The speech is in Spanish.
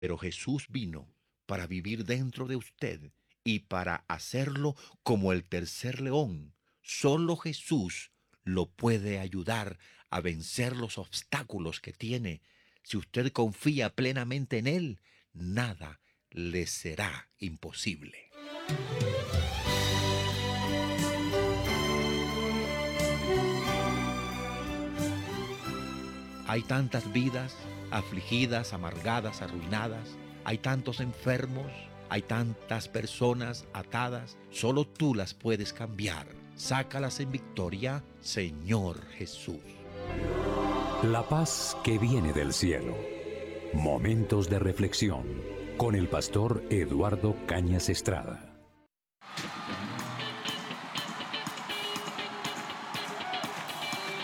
Pero Jesús vino para vivir dentro de usted y para hacerlo como el tercer león. Solo Jesús lo puede ayudar a vencer los obstáculos que tiene. Si usted confía plenamente en Él, nada le será imposible. Hay tantas vidas afligidas, amargadas, arruinadas. Hay tantos enfermos. Hay tantas personas atadas. Solo tú las puedes cambiar. Sácalas en victoria, Señor Jesús. La paz que viene del cielo. Momentos de reflexión con el pastor Eduardo Cañas Estrada.